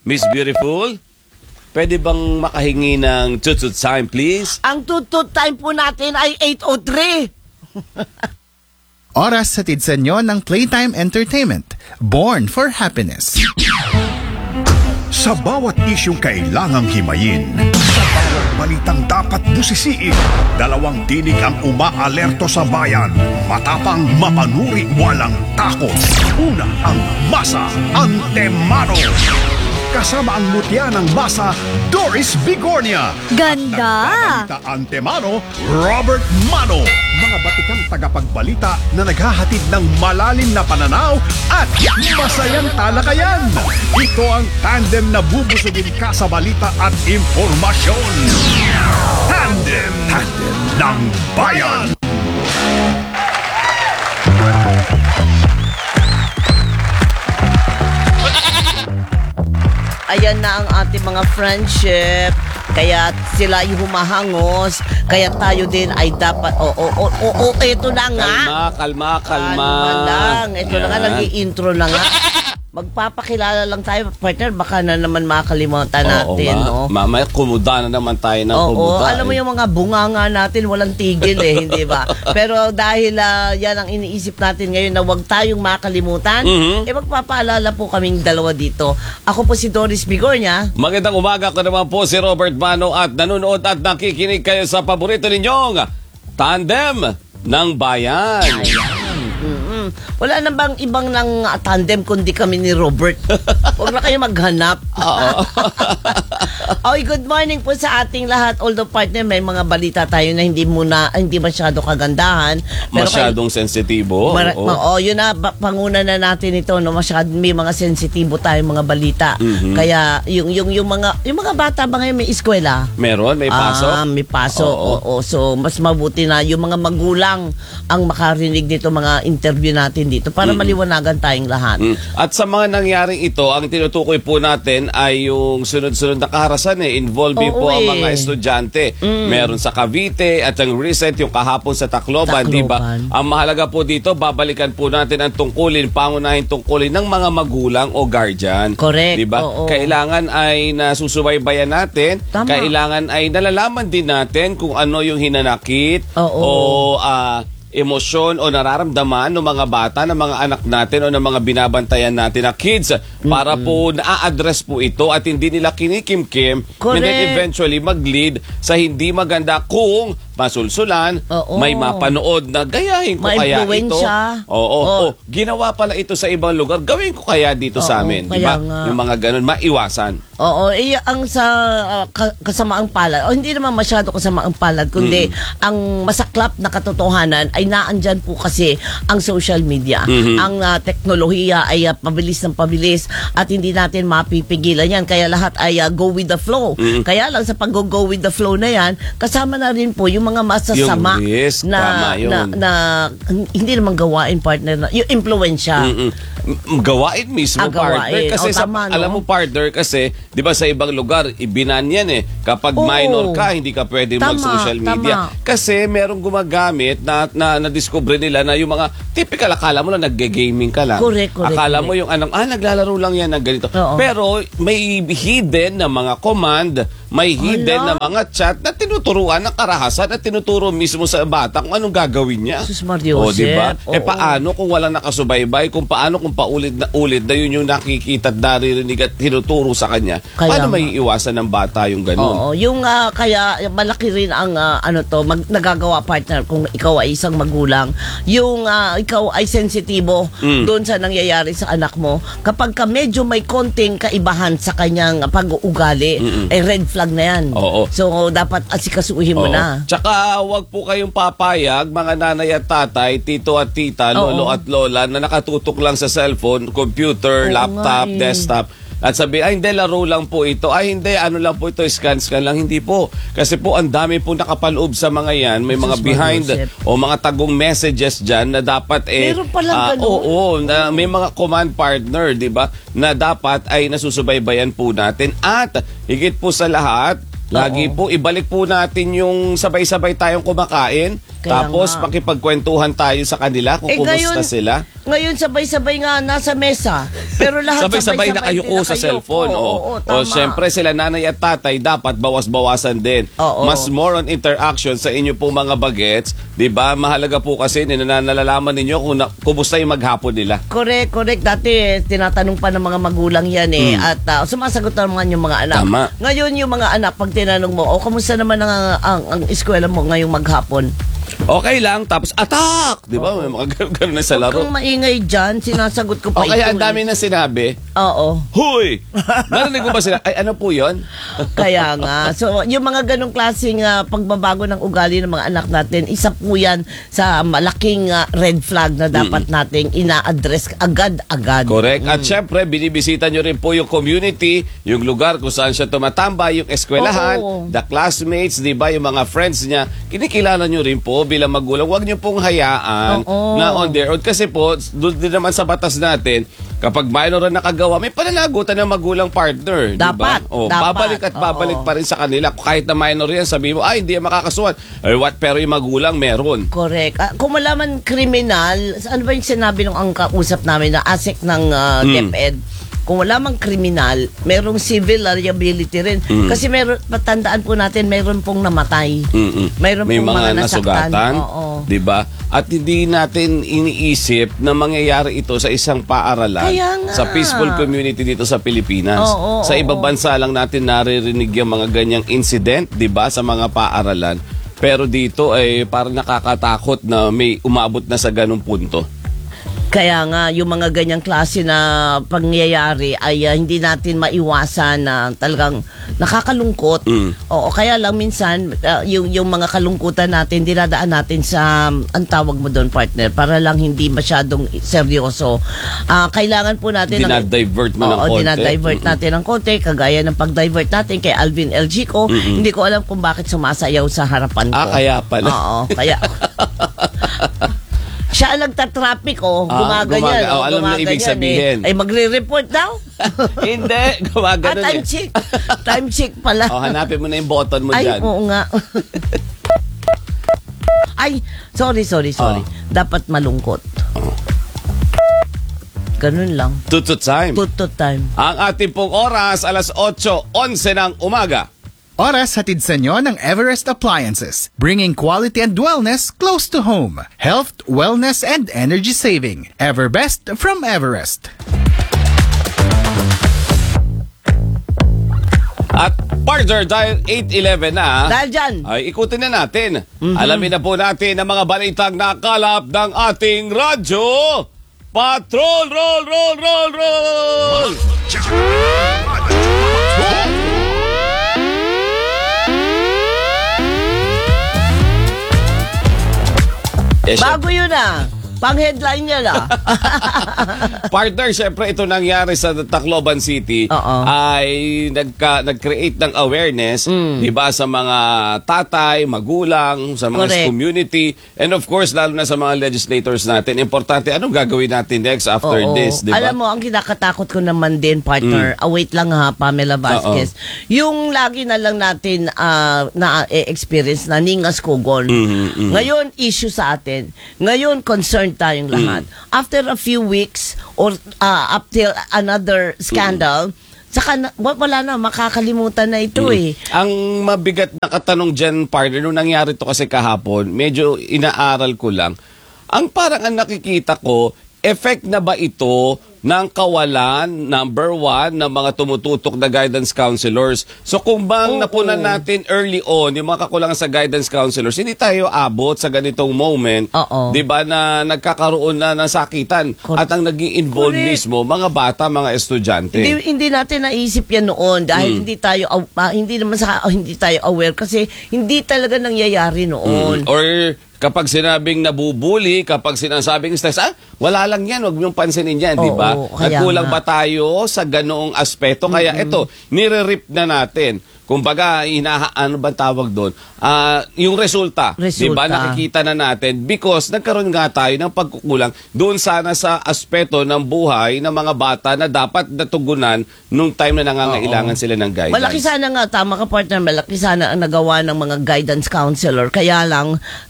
Miss Beautiful, pwede bang makahingi ng tutut time, please? Ang tutut time po natin ay 8:03. Oras hatid sa inyo ng Playtime Entertainment, born for happiness. Sa bawat isyong kailangang himayin, sa bawat balitang dapat busisiin, dalawang tinig ang umaalerto sa bayan. Matapang, mapanuri, walang takot. Una ang Masa Antemano. Kasama ang mutya ng Masa, Doris Bigornia. Ganda! At ang Antemano, Robert Mano. Mga batikang tagapagbalita na naghahatid ng malalim na pananaw at masayang talakayan. Ito ang tandem na bubusugin ka sa balita at impormasyon. Tandem ng Bayan. Ayan na ang ating mga friendship. Kaya sila ay humahangos. Kaya tayo din ay dapat, ito na nga. Kalma. Kalma lang. Ito na nga, nag-i-intro na nga. Magpapakilala lang tayo, partner. Baka na naman makalimutan natin. Oo, mamaya kumuda na naman tayo ng Oo, kumuda. alam mo yung mga bunganga natin, walang tigil hindi ba? Pero dahil yan ang iniisip natin ngayon na huwag tayong makalimutan, magpapaalala po kaming dalawa dito. Ako po si Doris Bigornia. Magandang umaga ko naman po si Robert Mano at nanonood at nakikinig kayo sa paborito ninyong Tandem ng Bayan. Wala na bang ibang ng tandem kundi kami ni Robert? Huwag na kayo maghanap. Oy, good morning po sa ating lahat. Although partner, may mga balita tayo na hindi masyado kagandahan. Pero masyadong sensitibo. Yun na, panguna na natin ito. No? May mga sensitibo tayong mga balita. Kaya yung mga bata ba ngayon may eskwela? Meron, may pasok? May pasok. Oo. So, mas mabuti na yung mga magulang ang makarinig dito mga interview natin dito para maliwanagan tayong lahat. At sa mga nangyaring ito, ang tinutukoy po natin ay yung sunod-sunod na kaharasan involving po ang mga estudyante. Meron sa Cavite at ang recent yung kahapon sa Tacloban, di ba? Ang mahalaga po dito, babalikan po natin ang tungkulin, pangunahing tungkulin ng mga magulang o guardian. Correct. Di ba? Kailangan ay nasusubaybayan natin. Tama. Kailangan ay nalalaman din natin kung ano yung hinanakit o emosyon o nararamdaman ng mga bata, ng mga anak natin o ng mga binabantayan natin na kids para po na-address po ito at hindi nila kinikimkim and then eventually mag-lead sa hindi maganda kung masulsulan, may mapanood na gayahin ko kaya ito. Ginawa pala ito sa ibang lugar, gawin ko kaya dito sa amin. Diba? Yung mga ganun, maiwasan. Ang sa kasamaang palad, hindi naman masyado kasamaang palad, kundi ang masaklap na katotohanan ay naandyan po kasi ang social media. Ang teknolohiya ay pabilis ng pabilis at hindi natin mapipigilan yan. Kaya lahat ay go with the flow. Kaya lang sa pag-go with the flow na yan, kasama na rin po yung mga masasama yung risk, na hindi naman gawain, partner, yung impluwensya. Gawain mismo, partner. Kasi alam mo, partner, kasi di ba sa ibang lugar ibinan yan kapag minor ka hindi ka pwede mag-social media kasi merong gumagamit na na-discover nila na yung mga typical, akala mo lang nagge-gaming ka lang. Correct. Akala mo yung naglalaro lang yan ng ganito. Pero may hidden na mga command, may hidden na mga chat na tinuturuan ng karahasan at tinuturo mismo sa bata kung anong gagawin niya. Jesus Mariosep. Diba? Paano kung walang nakasubaybay, kung paulit na ulit na yun yung nakikita at naririnig at tinuturo sa kanya. Paano may iwasan ng bata yung ganun? Kaya malaki rin ang nagagawa, partner, kung ikaw ay isang magulang, yung ikaw ay sensitibo doon sa nangyayari sa anak mo. Kapag ka medyo may konting kaibahan sa kanyang pag-uugali, ay red flag na yan. So, dapat asikasuhin mo na. Tsaka, wag po kayong papayag, mga nanay at tatay, tito at tita, lolo at lola, na nakatutok lang sa cellphone, computer, laptop, desktop. At sabi, hindi, laro lang po ito. Hindi, ano lang po ito, scan lang. Hindi po. Kasi po, ang dami po nakapaloob sa mga yan. May mga behind o mga tagong messages dyan na dapat meron palang na may mga command partner, di ba? Na dapat ay nasusubaybayan po natin. At higit po sa lahat, lagi po, ibalik po natin yung sabay-sabay tayong kumakain. Kaya Tapos nga. makipagkwentuhan tayo sa kanila kung kumusta sila. Ngayon sabay-sabay nga nasa mesa. Pero lahat Sabay-sabay na kayo din sa cellphone. Oo, O tama. syempre sila nanay at tatay dapat bawas-bawasan din. Oo. Mas more on interaction sa inyo pong mga bagets. 'Di ba? Mahalaga po kasi nalalaman ninyo kung kumusta yung maghapon nila. Correct. Dati tinatanong pa ng mga magulang yan at sumasagot naman yung mga anak. Tama. Ngayon yung mga anak pag tinanong mo, kamusta naman ang eskwela mo ngayong maghapon? Okay lang, tapos attack! Di ba? May mga ganun na sa Huwag laro. kang maingay dyan, sinasagot ko pa O kaya ito. ang dami na sinabi, Oo. Huy! Narinig mo ba sila? Ay, ano po yun? Kaya nga. So, yung mga ganong klaseng pagbabago ng ugali ng mga anak natin, isa po yan sa malaking red flag na dapat nating ina-address agad-agad. Correct. At syempre, binibisita nyo rin po yung community, yung lugar kung saan siya tumatambay, yung eskwelahan, Oo. the classmates, di ba, yung mga friends niya. Kinikilala nyo rin po bilang magulang. Huwag nyo pong hayaan Oo. na on their own. Kasi po, doon din naman sa batas natin, kapag minor na nakagawa, may pananagutan ng magulang partner. Dapat, Diba? O, dapat. babalik at babalik pa rin sa kanila. Kahit na minor yan, sabihin mo, ay, hindi yan makakasuhan. Ay, what? Pero yung magulang, meron. Correct. Kung malaman kriminal, ano ba yung sinabi nung ang kausap namin na ASEC ng DepEd? Kung wala mang kriminal, merong civil liability rin. Kasi patandaan po natin, meron pong namatay. Meron May pong mga nasaktan. nasugatan, Oo. 'di ba? At hindi natin iniisip na mangyayari ito sa isang paaralan Kaya nga. sa peaceful community dito sa Pilipinas. Oo, Sa oo, ibang bansa lang natin naririnig yung mga ganyang incident, 'di ba, sa mga paaralan. Pero dito ay parang nakakatakot na may umabot na sa ganung punto. Kaya nga, yung mga ganyang klase na pangyayari ay hindi natin maiwasan na talagang nakakalungkot. Oo, kaya lang minsan, yung mga kalungkutan natin, dinadaan natin sa, ang tawag mo doon, partner, para lang hindi masyadong seryoso. Kailangan po natin... Dinadivert mo ng Oo, konti. dinadivert natin ng konti, kagaya ng pag-divert natin kay Alvin L. Chico. Hindi ko alam kung bakit sumasayaw sa harapan ko. Kaya pala. Oo, kaya... Siya ang nagtatraffic, gumaganyan. Alam na ibig sabihin. Ay, magre-report daw. Hindi, gumagano time check. Time check pala. Hanapin mo na yung button mo Ay, dyan. oo nga. Ay, sorry. Dapat malungkot. Ganun lang. Tutut time. Tutut time. Ang ating pong oras, alas 8:11 ng umaga. Oras hatid sa inyo ng Everest Appliances, bringing quality and wellness close to home. Health, wellness, and energy saving. Everbest from Everest. At partner, dahil 8:11 na, Dahil dyan. ay ikutin na natin. Alamin na po natin ang mga balitang nakalap ng ating radyo. Patrol, roll! Bago yun pang-headline niya na. Partner, syempre ito nangyari sa Tacloban City Oo. ay nag-create ng awareness, 'di ba, sa mga tatay, magulang, sa mga Correct. community, and of course lalo na sa mga legislators natin. Importante anong gagawin natin next after Oo. this, 'di ba? Alam mo, ang kinakatakot ko naman din, partner, wait lang Pamela Vasquez. Yung lagi na lang natin na-experience na ningas kugon. Ngayon, issue sa atin. Ngayon, concerned tayong lahat. After a few weeks or up till another scandal, saka wala na, makakalimutan na ito Ang mabigat na katanong dyan, partner, nung nangyari to kasi kahapon, medyo inaaral ko lang. Ang parang ang nakikita ko, effect na ba ito ng kawalan, number one, ng mga tumututok na guidance counselors? So kung bang napunan natin early on, yung mga kakulangan sa guidance counselors, hindi tayo abot sa ganitong moment, di ba, na nagkakaroon na ng sakitan. At ang naging involved mismo, mga bata, mga estudyante. Hindi natin naisip yan noon dahil hindi tayo aware kasi hindi talaga nangyayari noon. Or kapag sinabing nabubuli, kapag sinasabing stress, wala lang yan, huwag niyong pansinin yan, di ba? Nagkulang ba tayo sa ganoong aspeto? Kaya ito, nire-rip na natin. Kumbaga, ano ba tawag doon? Yung resulta. Di ba? Nakikita na natin because nagkaroon nga tayo ng pagkukulang doon sana sa aspeto ng buhay ng mga bata na dapat natugunan nung time na nangangailangan sila ng guidance. Malaki sana nga, tama ka partner, malaki sana ang nagawa ng mga guidance counselor. Kaya lang,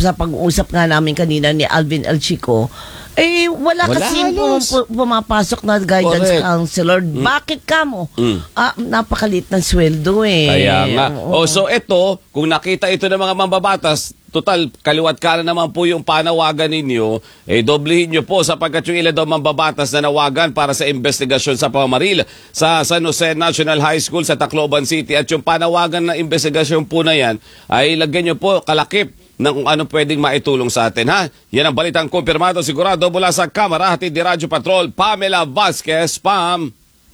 sa pag-uusap nga namin kanina ni Alvin El Chico, wala kasing pumapasok na guidance Correct. counselor. Bakit ka mo? Napakalit ng sweldo Kaya nga. Oo. So ito, kung nakita ito ng mga mambabatas, total, kaliwat kanan naman po yung panawagan ninyo, doblehin nyo po sapagkat yung ilan daw mambabatas na nawagan para sa investigasyon sa pamamaril sa San Jose National High School sa Tacloban City. At yung panawagan na investigasyon po na yan, ay lagyan nyo po kalakip ng kung ano pwedeng maitulong sa atin, ha? Yan ang balitang kumpirmado sigurado mula sa Kamara, hatid ni Radyo Patrol, Pamela Vasquez. Pam.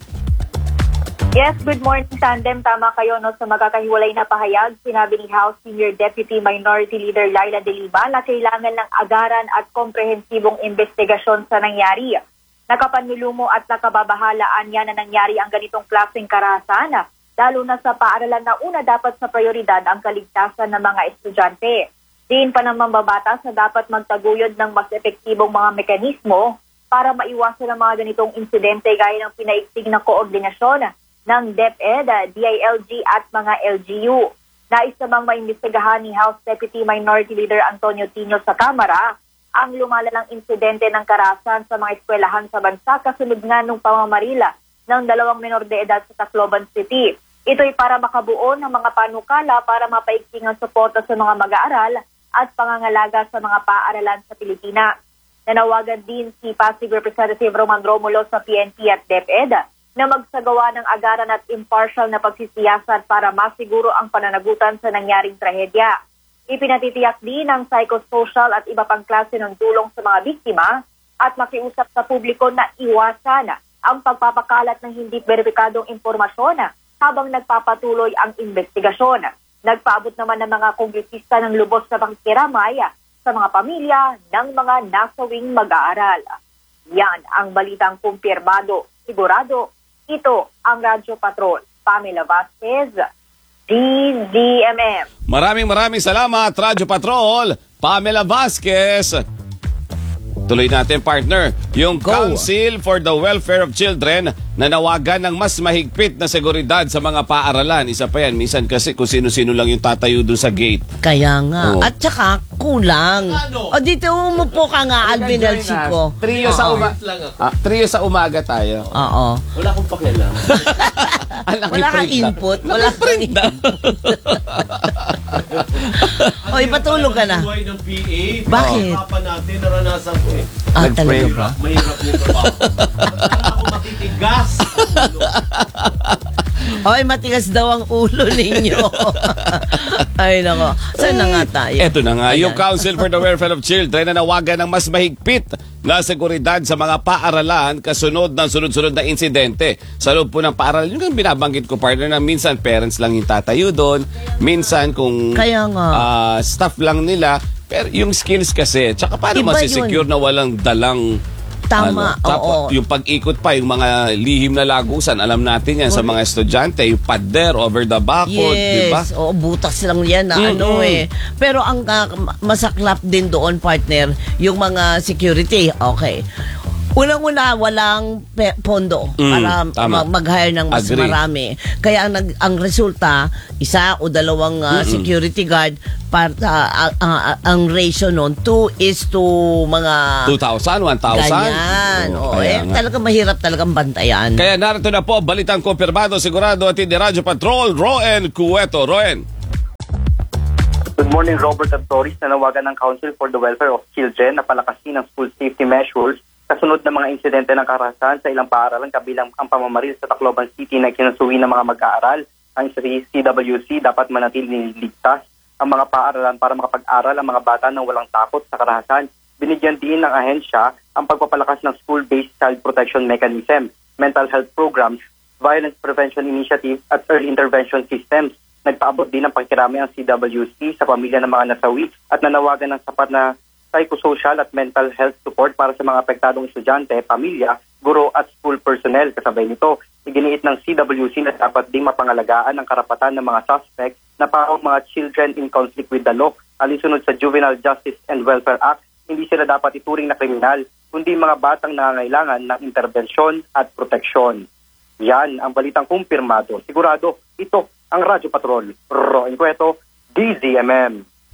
Yes, good morning, Tandem. Tama kayo no, sa magkakahiwalay na pahayag. Sinabi ni House Senior Deputy Minority Leader Laila De Lima na kailangan ng agaran at komprehensibong investigasyon sa nangyari. Nakapanlulumo at nakababahalaan yan na nangyari ang ganitong klaseng karahasan, lalo na sa paaralan na una dapat sa prioridad ang kaligtasan ng mga estudyante. Diin pa ng mambabatas na dapat magtaguyod ng mas epektibong mga mekanismo para maiwasan ang mga ganitong insidente gaya ng pinaigting na koordinasyon ng DepEd, DILG at mga LGU. Nais namang maimbestigahan ni House Deputy Minority Leader Antonio Tino sa Kamara ang lumalalang insidente ng karahasan sa mga eskwelahan sa bansa kasunod nga nung pamamarila ng 2 menor de edad sa Tacloban City. Ito'y para makabuo ng mga panukala para mapaigting ang suporta sa mga mag-aaral at pangangalaga sa mga paaralan sa Pilipinas. Nanawagan din si Pasig Representative Roman Romulo sa PNP at DepEd na magsagawa ng agaran at impartial na pagsisiyasan para masiguro ang pananagutan sa nangyaring trahedya. Ipinatitiyak din ang psychosocial at iba pang klase ng tulong sa mga biktima at makiusap sa publiko na iwasan ang pagpapakalat ng hindi beripikadong impormasyon habang nagpapatuloy ang investigasyon. Nagpaabot naman ng mga kongresista ng lubos na pakikiramay sa mga pamilya ng mga nasawing mag-aaral. Yan ang balitang kumpirmado. Sigurado, ito ang Radyo Patrol. Pamela Vasquez, DZMM. Maraming salamat, Radyo Patrol, Pamela Vasquez. Tuloy natin, partner, yung Council for the Welfare of Children na nawagan ng mas mahigpit na seguridad sa mga paaralan. Isa pa yan, minsan kasi kung sino-sino lang yung tatayo doon sa gate. Kaya nga. Oo. At saka, kulang. O dito, umupo ka nga, Alvin El Chico. Trio sa umaga tayo. Oo. Wala akong pakialam. Wala kang input. Wala kang input. O, ipatulog ka na. Buhay ng PA. Bakit? Papa natin, naranasan ko eh. Talaga ba? Mahirap yung trabaho. Ako matitigas. Oy, matigas daw ang ulo ninyo. Ay, nako. Saan na nga tayo? Eto na nga, Ayan. yung Council for the Welfare of Children na nawagan ng mas mahigpit na seguridad sa mga paaralan kasunod ng sunod-sunod na insidente. Sa loob po ng paaralan, yung binabanggit ko, partner, na minsan parents lang yung tatayo doon, minsan kung Kaya nga. staff lang nila, pero yung skills kasi, tsaka paano Iba masisecure na walang dalang Tama, oo. Yung pag-ikot pa, yung mga lihim na lagusan, alam natin yan sa mga estudyante, yung pader, over the backboard, di ba? Yes, oo, butas lang yan na ano eh. Pero ang masaklap din doon, partner, yung mga security, okay. Unang-una, walang pondo para tama. mag-hire ng mas Agree. marami. Kaya ang resulta, 1 o 2 security guard, ang ratio noon, 2 is to mga 2,000, 1,000. ganyan. Oo, Oh, kaya nga. talaga mahirap talagang bantayan. Kaya narito na po, balitang kumpirmado, sigurado at hindi Radyo Patrol, Roen Cueto. Roen. Good morning, Robert at Doris. Nanawagan ng Council for the Welfare of Children na palakasin ang school safety measures kasunod ng mga insidente ng karahasan sa ilang paaralan kabilang ang pamamaril sa Tacloban City na kinasuwi ng mga mag-aaral. Ang CWC dapat manatiling ligtas ang mga paaralan para makapag-aral ang mga bata ng walang takot sa karahasan. Binigyan din ng ahensya ang pagpapalakas ng school-based child protection mechanism, mental health programs, violence prevention initiatives at early intervention systems. Nagpaabot din ng pakikirami ang CWC sa pamilya ng mga nasawi at nanawagan ng sapat na psychosocial at mental health support para sa mga apektadong estudyante, pamilya, guro at school personnel. Kasabay nito, iginiit ng CWC na dapat din mapangalagaan ang karapatan ng mga suspect na parang mga children in conflict with the law. Alinsunod sa Juvenile Justice and Welfare Act, hindi sila dapat ituring na kriminal, kundi mga batang nangangailangan ng interbensyon at proteksyon. Yan ang balitang kumpirmado. Sigurado, ito ang Radyo Patrol. Roen Cueto, DZMM.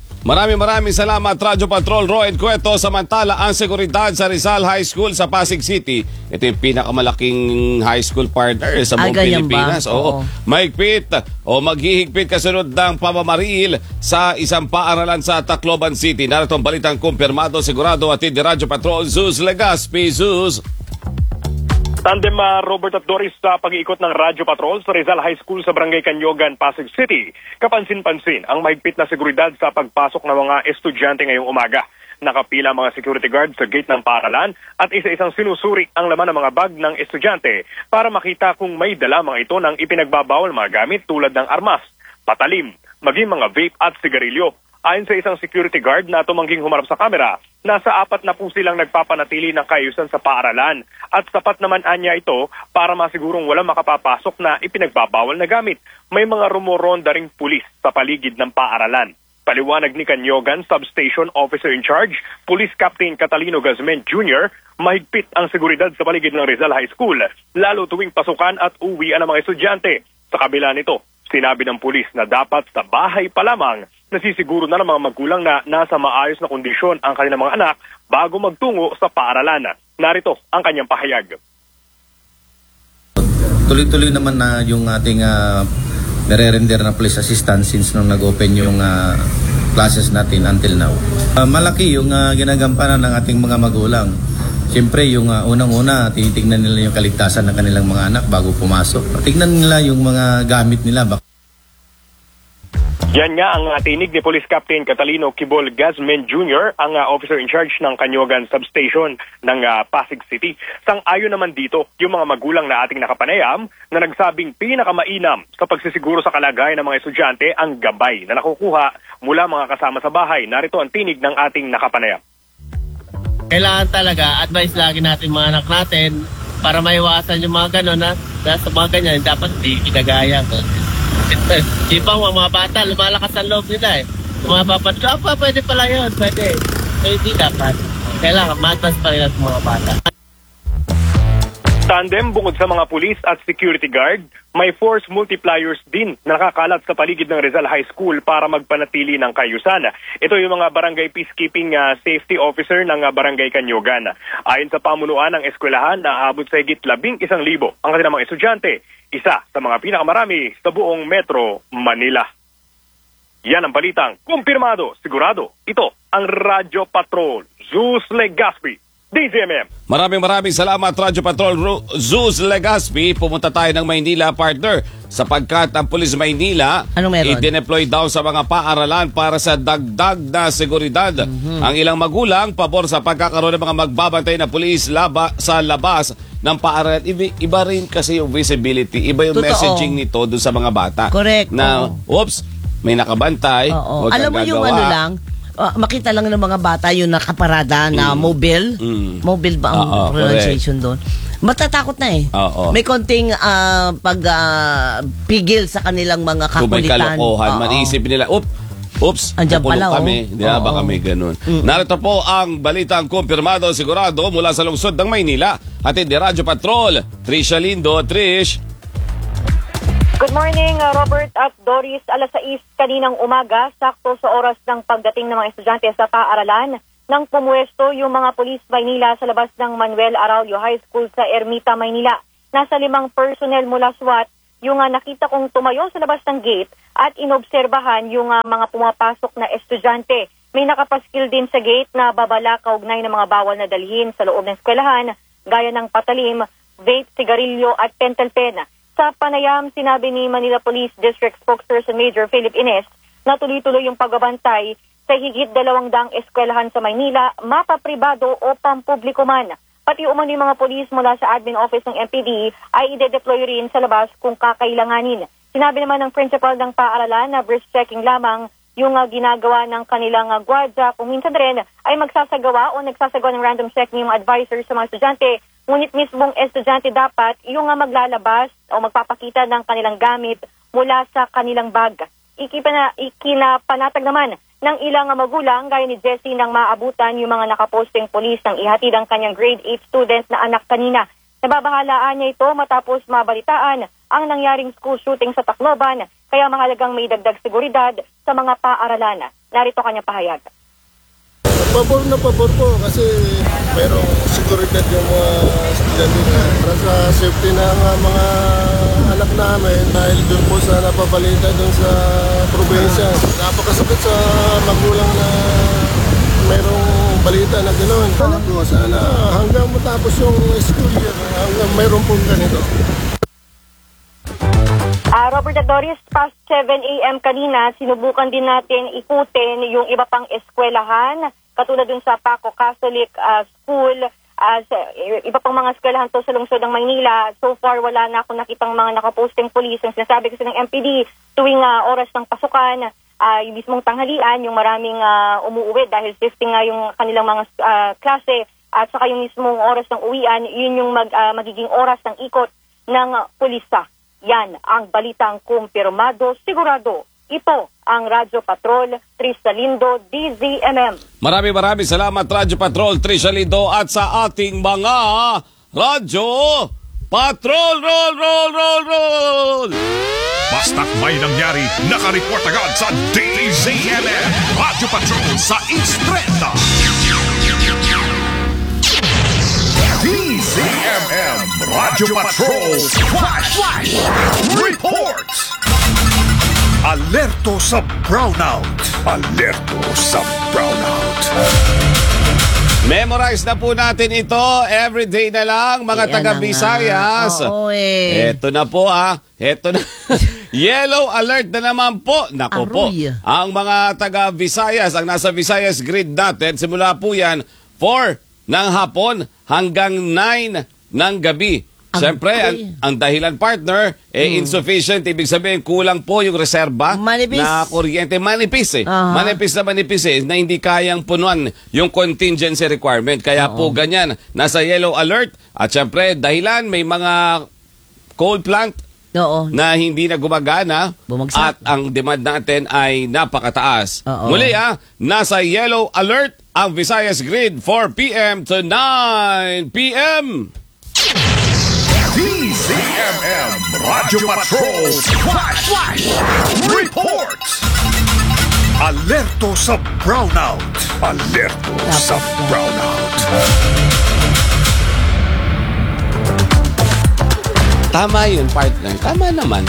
Maraming salamat, Radyo Patrol Roy Cueto. Samantala, ang seguridad sa Rizal High School sa Pasig City, ito yung pinakamalaking high school partner sa buong ganyan Pilipinas. ba? Oo. Mahigpit o maghihigpit kasunod ng pamamaril sa isang paaralan sa Tacloban City. Narito ang balitang kumpirmado, sigurado, atid ni Radyo Patrol, Zeus Legaspi. Zeus. Tandem Robert at Doris sa pag-iikot ng Radyo Patrol sa Rizal High School sa Barangay Canyogan, Pasig City. Kapansin-pansin ang mahigpit na seguridad sa pagpasok ng mga estudyante ngayong umaga. Nakapila mga security guard sa gate ng paaralan at isa-isang sinusuri ang laman ng mga bag ng estudyante para makita kung may dala mga ito ng ipinagbabawal mga gamit tulad ng armas, patalim, maging mga vape at sigarilyo. Ayon sa isang security guard na tumangging humarap sa kamera, nasa 4 na po silang nagpapanatili ng kaayusan sa paaralan at sapat naman anya ito para masigurong walang makapapasok na ipinagbabawal na gamit. May mga rumoronda ring pulis sa paligid ng paaralan. Paliwanag ni Canyogan Substation Officer in Charge, Police Captain Catalino Gazmen Jr., mahigpit ang seguridad sa paligid ng Rizal High School, lalo tuwing pasukan at uwian ng mga estudyante. Sa kabila nito, sinabi ng pulis na dapat sa bahay pa lamang nasisiguro na ng mga magulang na nasa maayos na kondisyon ang kanilang mga anak bago magtungo sa paaralan. Narito ang kanyang pahayag. Tuloy-tuloy naman na yung ating nare-render na police assistance since nung nag-open yung classes natin until now. Malaki yung ginagampanan ng ating mga magulang. Siyempre, yung unang-una, tinitignan nila yung kaligtasan ng kanilang mga anak bago pumasok. Tignan nila yung mga gamit nila. Yan nga ang tinig ni Police Captain Catalino Kibol Gazmen Jr., ang officer in charge ng Canyogan Substation ng Pasig City. Sang-ayon naman dito yung mga magulang na ating nakapanayam na nagsabing pinakamainam sa pagsisiguro sa kalagayan ng mga estudyante ang gabay na nakukuha mula mga kasama sa bahay. Narito ang tinig ng ating nakapanayam. Kailangan talaga, advice lagi natin mga anak natin para maiwasan yung mga gano'n na sa mga ganyan, dapat di kinagaya. Di ba mga bata, lumalakas ang loob nila eh. Mapapat ko, pwede pala yun, pwede. So hindi dapat. Kailangan matas pa rin ang mga bata. Tandem, bukod sa mga pulis at security guard, may force multipliers din na nakakalat sa paligid ng Rizal High School para magpanatili ng kaayusan. Ito yung mga barangay peacekeeping safety officer ng barangay Canyogan. Ayon sa pamunuan ng eskwelahan, naabot sa higit 11,000 ang kanilang mga estudyante, isa sa mga pinakamarami sa buong Metro Manila. Yan ang balitang kumpirmado, sigurado. Ito ang Radyo Patrol, Zeus Legaspi, DZMM. Maraming salamat, Radyo Patrol Zeus Legaspi. Pumunta tayo ng Maynila, partner, sapagkat ang Pulis Maynila i-deploy daw sa mga paaralan para sa dagdag na seguridad. Ang ilang magulang pabor sa pagkakaroon ng mga magbabantay na pulis sa labas ng paaralan. Iba rin kasi yung visibility, iba yung messaging nito doon sa mga bata. Correct. Na, oops, may nakabantay. Alam mo yung ano lang, makita lang ng mga bata yung nakaparada na mobile. Mobile ba ang pronunciation doon? Matatakot na eh. May konting pigil sa kanilang mga kakulitan. Kung may kalokohan, manisip nila, oops, andyan pala kami. Di ba kami ganun? Narito po ang balitang kumpirmado, sigurado mula sa lungsod ng Maynila. Hatid ni Radyo Patrol, Trisha Lindo. Trish. Good morning, Robert at Doris. Alas 6 kaninang umaga, sakto sa oras ng pagdating ng mga estudyante sa paaralan, nang pumuesto yung mga pulis Maynila sa labas ng Manuel Araulio High School sa Ermita, Maynila. Nasa 5 personnel mula SWAT yung nakita kong tumayo sa labas ng gate at inobserbahan yung mga pumapasok na estudyante. May nakapaskil din sa gate na babala kaugnay ng mga bawal na dalhin sa loob ng eskwelahan, gaya ng patalim, vape, sigarilyo at pentel pen. Sa panayam, sinabi ni Manila Police District Spokesperson Major Philip Ines na tuloy-tuloy yung pagbabantay sa higit 200 eskwelahan sa Maynila, mapapribado o pampubliko man. Pati umano yung mga polis mula sa admin office ng MPD ay ide-deploy rin sa labas kung kakailanganin. Sinabi naman ng principal ng paaralan na brisk checking lamang yung ginagawa ng kanilang gwardiya. Kung minsan rin ay magsasagawa o nagsasagawa ng random checking yung advisors sa mga estudyante. Ngunit mismong estudyante dapat yung maglalabas o magpapakita ng kanilang gamit mula sa kanilang bag. Ikinapanatag naman ng ilang magulang gaya ni Jessie nang maabutan yung mga nakaposting polis ng ihatid ang kanyang grade 8 student na anak kanina. Nababahalaan niya ito matapos mabalitaan ang nangyaring school shooting sa Tacloban, kaya mahalagang may dagdag seguridad sa mga paaralan. Narito kanyang pahayag. Pabor na pabor po kasi mayroong seguridad yung mga estudyante na para sa safety ng mga anak namin dahil doon po sa napabalita doon sa probinsya. Napakasakit sa magulang na mayroong balita na gano'n. Sana hanggang matapos yung school year, hanggang mayroong pong ganito. Robert at Doris, past 7 a.m. kanina, sinubukan din natin ikutin yung iba pang eskwelahan, katulad dun sa Paco Catholic School, iba pang mga eskwelahan to sa lungsod ng Maynila. So far, wala na akong nakitang mga nakaposting police. Ang sinasabi kasi ng MPD, tuwing oras ng pasukan, yung mismong tanghalian, yung maraming umuuwi dahil shifting nga yung kanilang mga klase, at saka yung mismong oras ng uwian, yun yung magiging oras ng ikot ng pulisa. Yan ang balitang kumpirmado, sigurado. Ito ang Radyo Patrol, Trisha Lindo, DZMM. Maraming salamat, Radyo Patrol, Trisha Lindo, at sa ating mga Radyo Patrol, roll! Basta't may nangyari, nakareport agad sa DZMM. Radyo Patrol sa Estrada. DZMM Radyo Patrol Flash Reports. Alerto sa brownout. Memorize na po natin ito. Everyday na lang, mga taga-Visayas. Eto na po Eto na. Yellow alert na naman po. Nako po. Ang mga taga-Visayas, ang nasa Visayas grid natin, simula po yan 4 ng hapon hanggang 9 ng gabi. Siyempre, ang dahilan, partner, insufficient. Ibig sabihin, kulang po yung reserba na kuryente. Manipis na hindi kayang punuan yung contingency requirement. Kaya po ganyan, nasa yellow alert. At siyempre, dahilan, may mga coal plant na hindi na gumagana. At ang demand natin ay napakataas. Muli nasa yellow alert ang Visayas Grid 4 p.m. to 9 p.m. DZMM Radyo Patrol Flash Reports. Alerto sa brownout. Tama yun, partner. Tama naman.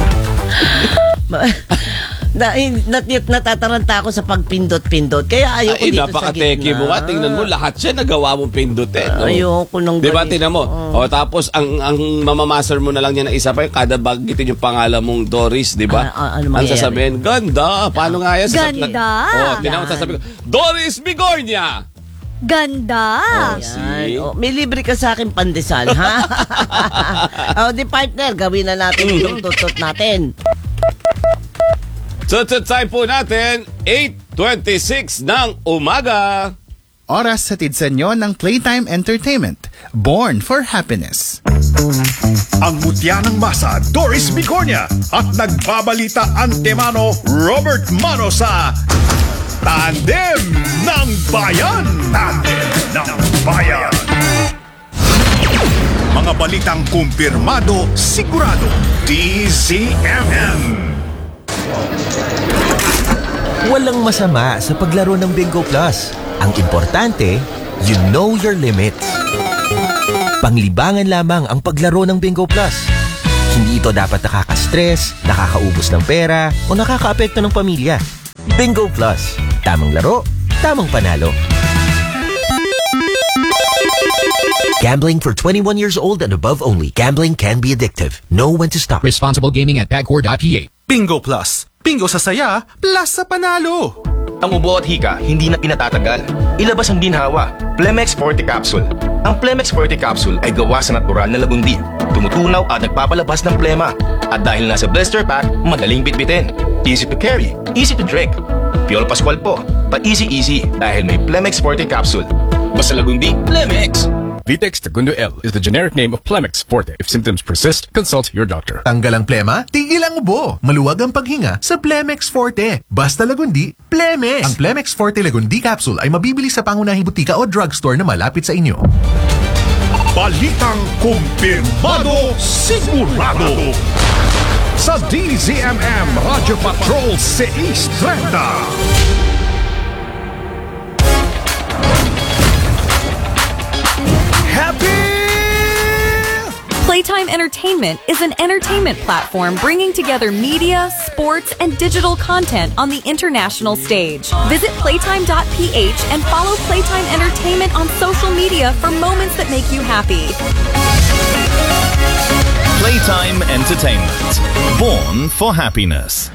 Natataranta ako sa pagpindot-pindot. Kaya ayoko dito sa gitna. Napaka-teki mo nga. Tingnan mo, lahat siya nagawa mong pindutin. Ayoko nang diba, tingnan mo? Tapos, ang mamamaster mo na lang niya na isa pa, kada bagitin yung pangalan mong Doris, di ba? Ano ang sasabihin, ganda. Paano nga yan? Ganda. Tingnan mo, sasabihin ko, Doris Bigornia! Ganda! May libre ka sa akin pandesal, ha? Di partner, gawin na natin yung tutot natin. So, time po natin, 8:26 ng umaga. Oras hatid sa inyo ng Playtime Entertainment. Born for Happiness. Ang mutya ng masa, Doris Bigornia. At nagbabalita antemano, Robert Mano sa Tandem ng Bayan. Mga balitang kumpirmado, sigurado. DZMM. Walang masama sa paglaro ng Bingo Plus. Ang importante, you know your limits. Panglibangan lamang ang paglaro ng Bingo Plus. Hindi ito dapat nakaka-stress, nakakaubos ng pera, o nakakaapekto ng pamilya. Bingo Plus. Tamang laro, tamang panalo. Gambling for 21 years old and above only. Gambling can be addictive. Know when to stop. Responsible gaming at Pagcor.ph. Bingo Plus. Bingo sa saya, plus sa panalo. Ang ubo at hika, hindi na pinatatagal. Ilabas ang ginhawa. Plemex Forte Capsule. Ang Plemex Forte Capsule ay gawa sa natural na lagundi. Tumutunaw at nagpapalabas ng plema. At dahil nasa blister pack, madaling bitbitin. Easy to carry, easy to drink. Piol Pascual po, pa easy dahil may Plemex Forte Capsule. Basta lagundi, Plemex! Vitex Segundo L is the generic name of Plemex Forte. If symptoms persist, consult your doctor. Tanggal ang plema, tigil ang ubo. Maluwag ang paghinga sa Plemex Forte. Basta lagundi, Plemex! Ang Plemex Forte Lagundi Capsule ay mabibili sa pangunahing butika o drugstore na malapit sa inyo. Balitang kumpirmado, sigurado. sa DZMM Radyo Patrol 630. Playtime Entertainment is an entertainment platform bringing together media, sports, and digital content on the international stage. Visit playtime.ph and follow Playtime Entertainment on social media for moments that make you happy. Playtime Entertainment. Born for happiness.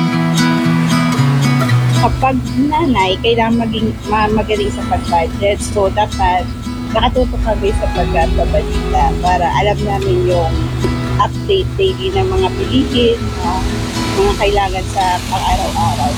Kapag nanay, kailangan magaling sa pag-budget. So, dapat nakatutok kami sa pagbabalita para alam namin yung update daily ng mga bilihin, mga kailangan sa pang-araw-araw.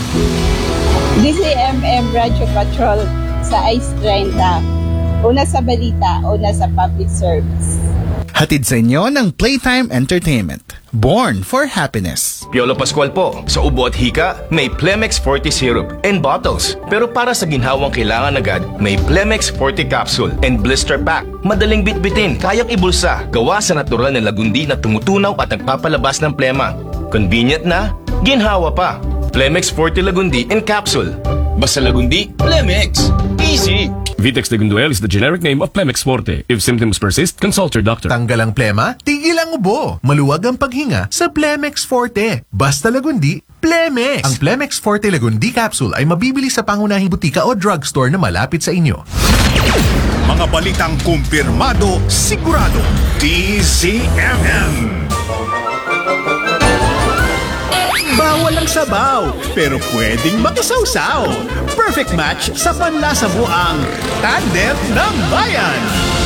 DZMM Radyo Patrol sa Ice 30. Una sa balita, una sa public service. Hatid sa inyo ng Playtime Entertainment. Born for happiness. Piolo Pascual po. Sa ubo at hika, may Plemex Forte Syrup and bottles. Pero para sa ginhawang kailangan agad, may Plemex Forte Capsule and Blister Pack. Madaling bitbitin, kayang ibulsa. Gawa sa natural na lagundi na tumutunaw at nagpapalabas ng plema. Convenient na, ginhawa pa. Plemex Forte Lagundi and Capsule. Basta lagundi, Plemex. Easy. Vitex Legunduel is the generic name of Plemex Forte. If symptoms persist, consult your doctor. Tanggal ang plema, tigil ang ubo. Maluwag ang paghinga sa Plemex Forte. Basta lagundi, Plemex. Ang Plemex Forte Lagundi Capsule ay mabibili sa pangunahing butika o drugstore na malapit sa inyo. Mga balitang kumpirmado, sigurado. DZMM. Bawal ang sabaw, pero pwedeng makisawsaw. Perfect match sa panlasa mo ang Tandem ng Bayan.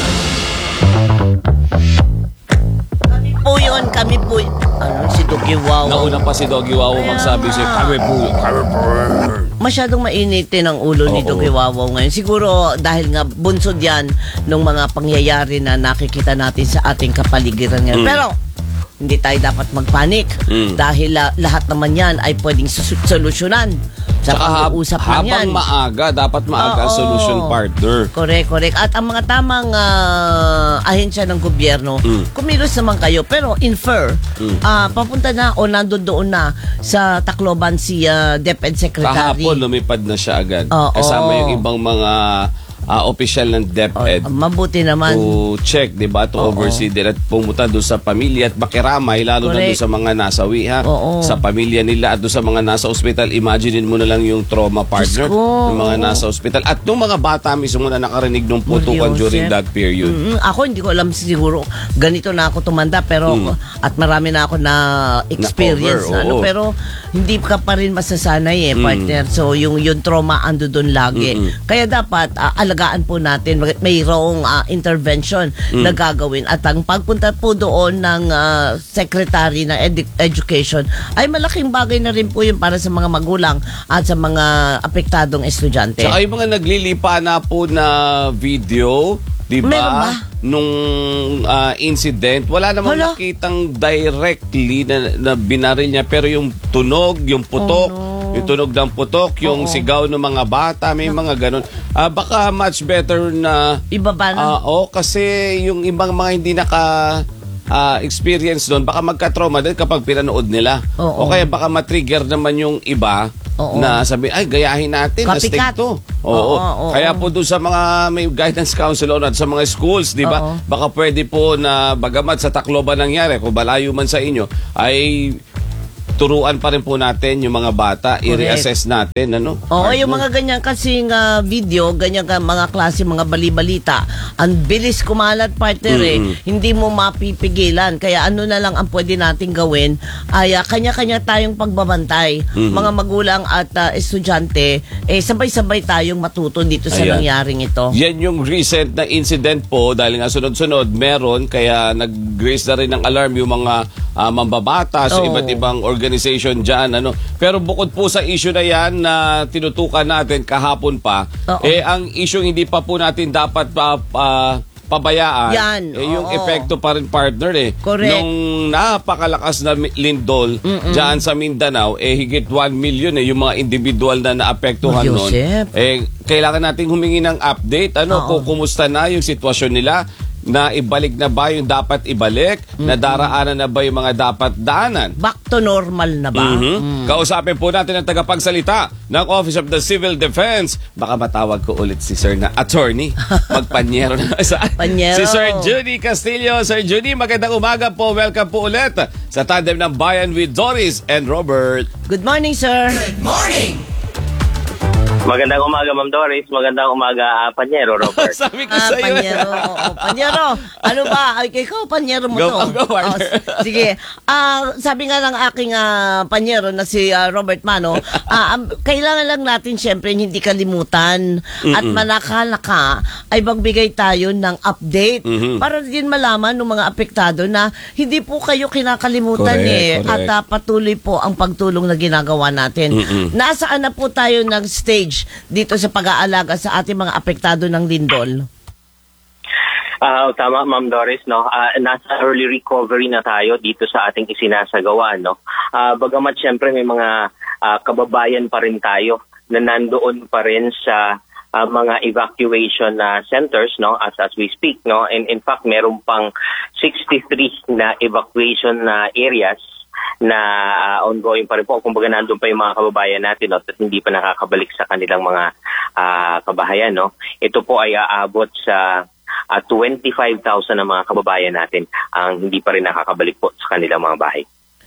Kami po yun. Ano, si Doggy Wow. Nauna pa si Doggy Wow magsabi siya, kami po yun. Masyadong mainitin ang ulo ni Doggy Wow ngayon. Siguro dahil nga bunsod yan ng mga pangyayari na nakikita natin sa ating kapaligiran ngayon. Pero hindi tayo dapat magpanik dahil lahat naman yan ay pwedeng solusyonan sa pag-uusap lang yan. Habang maaga, dapat maaga solution partner. Correct. At ang mga tamang ahensya ng gobyerno, kumilos naman kayo. Pero infer, papunta na o nandun doon na sa Tacloban si DepEd Secretary. Kahapon lumipad na siya agad. Kasama yung ibang mga opisyal ng DepEd. Mabuti naman. To check, di ba? To oversee din at pumunta doon sa pamilya at makiramay, lalo na doon sa mga nasawi, ha? Sa pamilya nila at doon sa mga nasa ospital. Imaginein mo na lang yung trauma partner ng mga nasa ospital. At nung mga bata mismo na nakarinig ng putukan during that period. Ako hindi ko alam, siguro ganito na ako tumanda, pero at marami na ako na experience na pero hindi ka pa rin masasanay partner. So yung trauma ando doon lagi. Kaya dapat alagaan po natin, mayroong intervention na gagawin at ang pagpunta po doon ng Secretary ng Education ay malaking bagay na rin po yun para sa mga magulang at sa mga apektadong estudyante. Saka yung mga naglilipa na po na video, di ba? Nung incident, wala namang nakitang directly na binaril niya, pero yung tunog, yung putok, yung tunog ng putok, yung sigaw ng mga bata, may mga ganun. Baka much better na ibaba na. Kasi yung ibang mga hindi experience doon, baka magka-trauma din kapag pinanood nila. O kaya baka matrigger naman yung iba na sabi, ay, gayahin natin, na stick to. Kaya po doon sa mga may guidance counselor at sa mga schools, di ba? Baka pwede po na bagamat sa Tacloban nangyari, kung balayo man sa inyo, ay turuan pa rin po natin yung mga bata, i-reassess natin, ano? Yung mga ganyan kasing video, ganyan mga klase, mga bali-balita, ang bilis kumalat, partner hindi mo mapipigilan. Kaya ano na lang ang pwede nating gawin ay kanya-kanya tayong pagbabantay. Mga magulang at estudyante, sabay-sabay tayong matuto dito sa nangyaring ito. Yan yung recent na incident po, dahil nga sunod-sunod meron, kaya nag-raise na rin ng alarm yung mga mambabata sa iba't ibang organization dyan. Pero bukod po sa issue na yan na tinutukan natin kahapon pa, ang issue hindi pa po natin dapat pabayaan. Yung epekto pa rin, partner. Correct. Nung napakalakas na lindol dyan sa Mindanao, higit 1 million yung mga individual na naapektuhan nun. Kailangan natin humingi ng update. Kung kumusta na yung sitwasyon nila. na ibalik na ba yung dapat ibalik? Nadaraanan na ba yung mga dapat daanan? Back to normal na ba? Kausapin po natin ang tagapagsalita ng Office of the Civil Defense. Baka matawag ko ulit si Sir na attorney. Magpanyero na sa Panyero. si Sir Judy Castillo. Sir Judy, magandang umaga po. Welcome po ulit sa Tandem ng Bayan with Doris and Robert. Good morning, sir. Good morning. Magandang umaga, Ma'am Doris. Magandang umaga, Panyero, Robert. Sabi ko sa iyo. Panyero. Panyero. Ano ba? Ay, ikaw, Panyero mo to. Go, sige. Sabi nga ng aking Panyero na si Robert Mano, kailangan lang natin syempre hindi kalimutan at manaka-naka ay magbigay tayo ng update para din malaman ng mga apektado na hindi po kayo kinakalimutan Correct. at patuloy po ang pagtulong na ginagawa natin. Nasaan na po tayo ng stage dito sa pag-aalaga sa ating mga apektado ng lindol? Tama, Ma'am Doris, no? Nasa early recovery na tayo dito sa ating isinasagawa, no? Bagamat syempre may mga kababayan pa rin tayo na nandoon pa rin sa mga evacuation centers, no, as we speak, no? And in fact, meron pang 63 na evacuation areas na ongoing pa rin po. Kumbaga nandun pa yung mga kababayan natin, no, at hindi pa nakakabalik sa kanilang mga kabahayan, no. Ito po ay aabot sa 25,000 na mga kababayan natin ang hindi pa rin nakakabalik po sa kanilang mga bahay.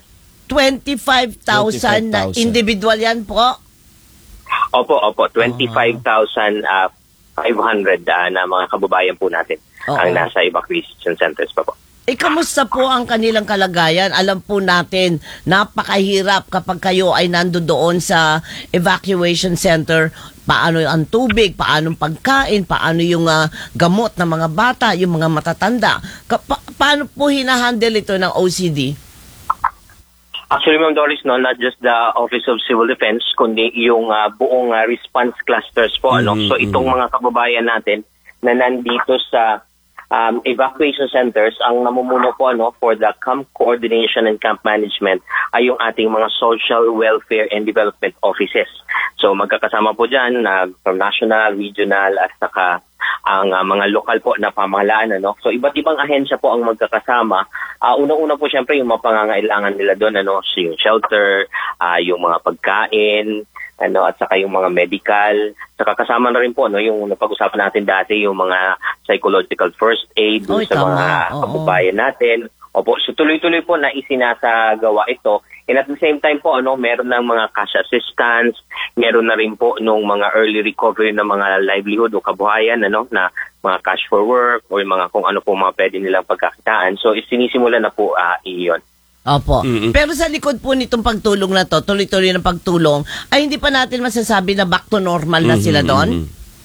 25,000 na individual yan po? Opo, 25,500 na mga kababayan po natin ang nasa evacuation centers pa po. Kamusta po ang kanilang kalagayan? Alam po natin, napakahirap kapag kayo ay nandoon sa evacuation center. Paano ang tubig, paano pagkain, paano yung gamot ng mga bata, yung mga matatanda. Paano po hinahandle ito ng OCD? Actually, Ma'am Doris, no, not just the Office of Civil Defense, kundi yung buong response clusters po. So itong mga kababayan natin na nandito sa evacuation centers, ang namumuno po for the camp coordination and camp management ay yung ating mga social welfare and development offices. So magkakasama po dyan from national, regional at saka ang mga lokal po na pamahalaan. So iba't ibang ahensya po ang magkakasama. Unang-una po syempre yung mga pangangailangan nila doon, yung shelter, yung mga pagkain, at saka yung mga medical. Saka kasama na rin po yung napag-usapan natin dati, yung mga psychological first aid sa mga kababayan natin. Opo, so tuloy-tuloy po na isinasagawa ito. And at the same time po, meron ng mga cash assistance, meron na rin po nung mga early recovery ng mga livelihood o kabuhayan, na mga cash for work o yung mga kung ano po mga pwede nilang pagkakitaan. So isinisimula na po iyon. Opo. Pero sa likod po nitong pagtulong na to, tuloy-tuloy ng pagtulong, ay hindi pa natin masasabi na back to normal na sila doon?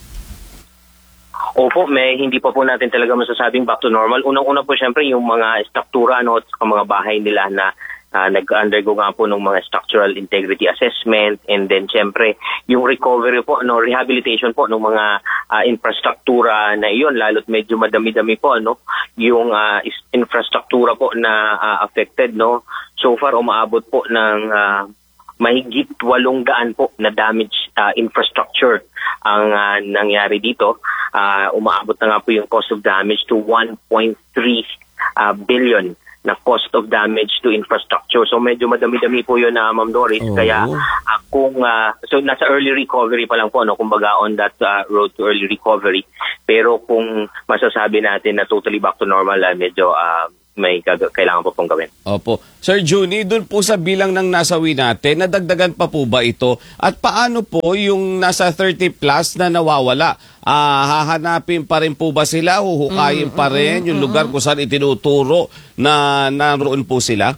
Opo, hindi pa po natin talaga masasabing back to normal. Unang-una po syempre yung mga struktura at mga bahay nila na nag-undergo nga po ng mga structural integrity assessment, and then syempre yung recovery po, rehabilitation po ng mga infrastruktura na iyon, lalo't medyo madami-dami po yung infrastruktura po na affected, so far umaabot po ng mahigit 800 po na damage infrastructure ang nangyari dito. Umaabot na nga po yung cost of damage to 1.3 billion na cost of damage to infrastructure. So medyo madami-dami po yun, Ma'am Doris. Kaya so nasa early recovery pa lang po, kumbaga on that road to early recovery. Pero kung masasabi natin na totally back to normal, medyo may kailangan po pong gawin. Opo. Sir Juni, dun po sa bilang ng nasawi natin, nadagdagan pa po ba ito? At paano po yung nasa 30 plus na nawawala? Hahanapin pa rin po ba sila? Huhukayin pa rin yung lugar kung saan itinuturo na naroon po sila?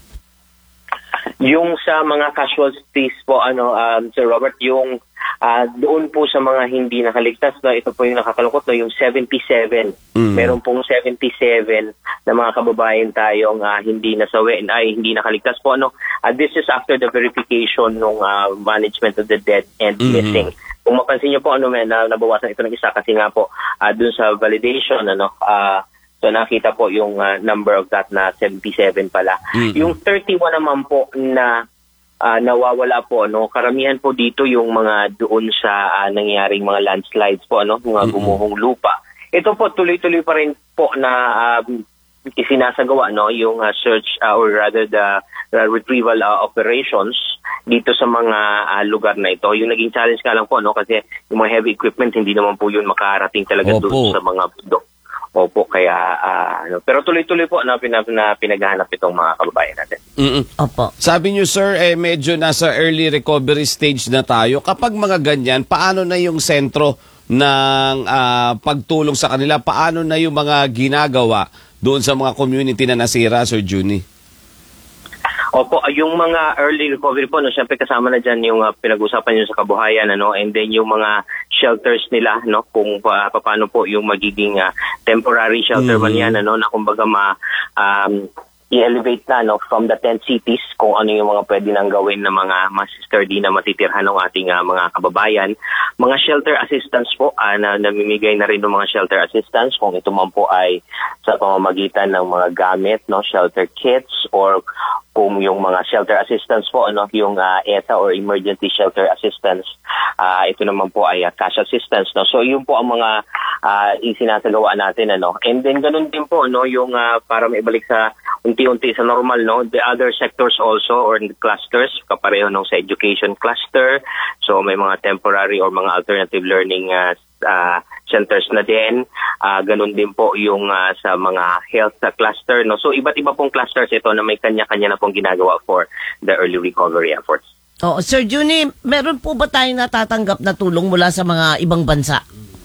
Yung sa mga casualties po, Sir Robert, yung doon po sa mga hindi nakaligtas, ito po yung nakakalungkot, yung 77. Meron pong 77 na mga kababayan tayong hindi nasawi, hindi nakaligtas po. This is after the verification ng management of the dead and missing. Kung mapansin niyo po, nabawasan ito ng isa kasi nga po doon sa validation, so nakita po yung number of that na 77 pala. Yung 31 naman po na nawawala po, karamihan po dito yung mga doon sa nangyaring mga landslides po, mga gumuhong lupa. Ito po, tuloy-tuloy pa rin po na isinasagawa yung search or rather the retrieval operations dito sa mga lugar na ito. Yung naging challenge nga lang po kasi yung mga heavy equipment hindi naman po yun makarating talaga doon sa mga bundok. Opo, kaya pero tuloy-tuloy po na pinaghahanap itong mga kababayan natin. Opo. Sabi niyo sir, medyo nasa early recovery stage na tayo. Kapag mga ganyan, paano na yung sentro ng pagtulong sa kanila? Paano na yung mga ginagawa doon sa mga community na nasira, Sir Juni? Opo, yung mga early recovery po, syempre kasama na dyan yung pinag-usapan nyo sa kabuhayan, and then yung mga shelters nila, kung paano po yung magiging temporary shelter man yan, na kumbaga i-elevate na from the 10 cities kung ano yung mga pwede nang gawin na mga mas sturdy na matitirhan ng ating mga kababayan. Mga shelter assistance po, na namimigay na rin ng mga shelter assistance kung ito man po ay sa pamamagitan ng mga gamit, shelter kits, or kung yung mga shelter assistance po, yung ESA or Emergency Shelter Assistance, ito naman po ay cash assistance. So yun po ang mga isinasagawa natin. And then ganun din po yung para maibalik sa unti-unti sa normal, the other sectors also or clusters, kapareho sa education cluster. So may mga temporary or mga alternative learning centers na din. Ganun din po yung sa mga health cluster. So iba't iba pong clusters ito na may kanya-kanya na pong ginagawa for the early recovery efforts. Sir Juni, meron po ba tayong natatanggap na tulong mula sa mga ibang bansa?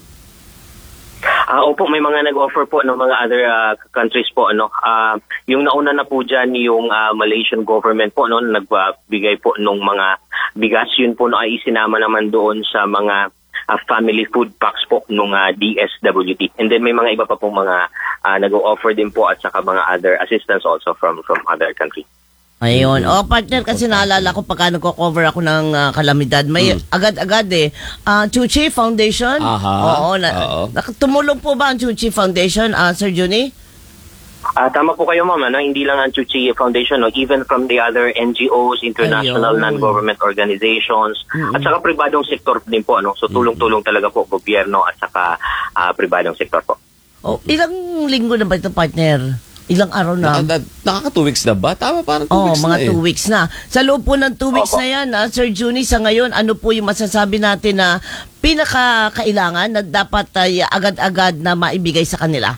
Opo, may mga nag-offer po ng mga other countries po. Yung nauna na po dyan, yung Malaysian government po, nagbigay po ng mga bigas. Yun po ay isinama naman doon sa mga family food packs po nung DSWD. And then may mga iba pa pong mga nag-offer din po at saka mga other assistance also from other countries. Ayun. Partner, kasi naalala ko pagka nagko-cover ako ng kalamidad, may agad-agad Chuchi Foundation. Oo. Tumulong po ba ang Chuchi Foundation, Sir Juni? Tama po kayo, ma'am. Hindi lang ang Chuchi Foundation, even from the other NGOs, international non-government organizations, at saka pribadong sektor din po. So tulong-tulong talaga po gobyerno at saka pribadong sektor po. Ilang linggo na ba ito, partner? Ilang araw na? Nakaka 2 weeks na ba? Tama, parang 2 weeks mga na 2 weeks na. Sa loob po ng 2 weeks na yan, Sir Juni, sa ngayon, ano po yung masasabi natin na pinakakailangan na dapat agad-agad na maibigay sa kanila?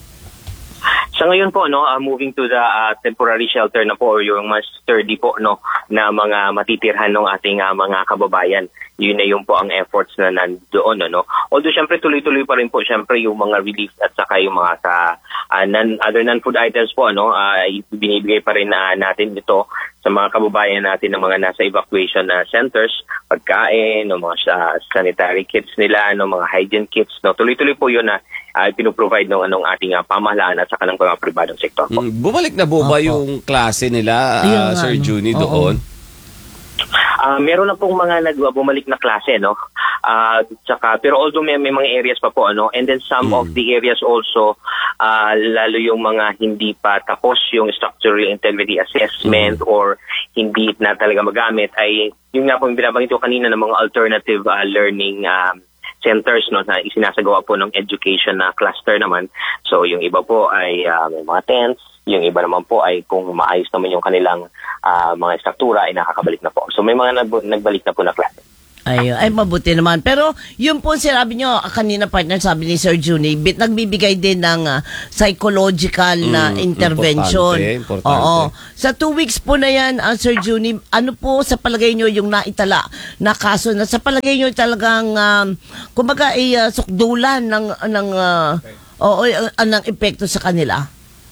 Sa ngayon po, moving to the temporary shelter na po or yung mas sturdy po na mga matitirhan ng ating mga kababayan. Yun na yung po ang efforts na nandoon. Although syempre tuloy-tuloy pa rin po syempre yung mga relief at saka yung mga other non-food items po, binibigay pa rin natin ito sa mga kababayan natin ng mga nasa evacuation centers, pagkain, mga sanitary kits nila, mga hygiene kits. Tuloy-tuloy po yun na pinuprovide ng ating pamahalaan at saka ng mga pribadong sektor po. Bumalik na ba yung klase nila, Sir Juni, doon? Meron na pong mga bumalik na klase, pero although may mga areas pa po, and then some of the areas also, lalo yung mga hindi pa tapos yung structural integrity assessment or hindi na talaga magamit, ay yung nga po yung binabanggit ko kanina ng mga alternative learning centers na isinasagawa po ng education cluster naman. So yung iba po ay may mga tents, yung iba naman po ay kung maayos naman yung kanilang mga struktura ay nakakabalik na po. So may mga nagbalik na po na klase. Ay mabuti naman. Pero yun po sinabi nyo kanina, partner, sabi ni Sir Juni, nagbibigay din ng psychological na intervention. Importante. Oo. Sa 2 weeks po na yan, Sir Juni, ano po sa palagay nyo yung naitala na kaso na sa palagay nyo talagang kumbaga sukdulan ng epekto sa kanila?